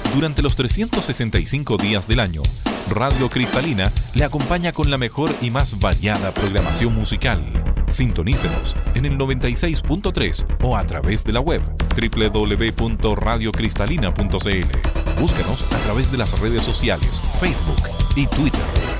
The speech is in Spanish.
Durante los 365 días del año, Radio Cristalina le acompaña con la mejor y más variada programación musical. Sintonícenos en el 96.3 o a través de la web www.radiocristalina.cl. Búscanos a través de las redes sociales, Facebook y Twitter.